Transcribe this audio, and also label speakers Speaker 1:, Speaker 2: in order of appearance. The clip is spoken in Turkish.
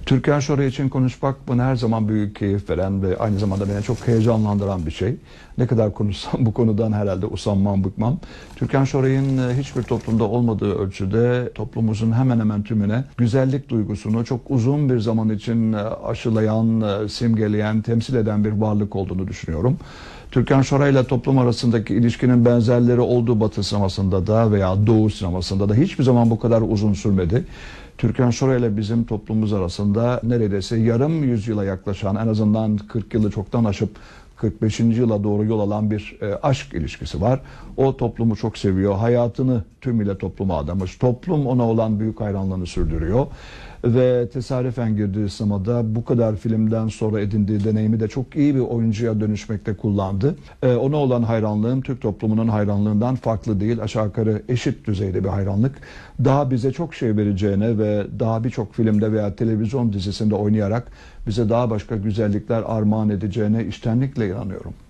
Speaker 1: Türkan Şoray için konuşmak bana her zaman büyük keyif veren ve aynı zamanda beni çok heyecanlandıran bir şey. Ne kadar konuşsam bu konudan herhalde usanmam, bıkmam. Türkan Şoray'ın hiçbir toplumda olmadığı ölçüde toplumumuzun hemen hemen tümüne güzellik duygusunu çok uzun bir zaman için aşılayan, simgeleyen, temsil eden bir varlık olduğunu düşünüyorum. Türkan Şoray ile toplum arasındaki ilişkinin benzerleri olduğu Batı sinemasında da veya Doğu sinemasında da hiçbir zaman bu kadar uzun sürmedi. Türkan Şoray ile bizim toplumumuz arasında neredeyse yarım yüzyıla yaklaşan, en azından 40 yılı çoktan aşıp 45. yıla doğru yol alan bir aşk ilişkisi var. O toplumu çok seviyor. Hayatını tümüyle topluma adamış. Toplum ona olan büyük hayranlığını sürdürüyor. Ve tesadüfen girdiği sinemada bu kadar filmden sonra edindiği deneyimi de çok iyi bir oyuncuya dönüşmekte kullandı. Ona olan hayranlığım Türk toplumunun hayranlığından farklı değil. Aşağı yukarı eşit düzeyde bir hayranlık. Daha bize çok şey vereceğine ve daha birçok filmde veya televizyon dizisinde oynayarak bize daha başka güzellikler armağan edeceğine içtenlikle inanıyorum.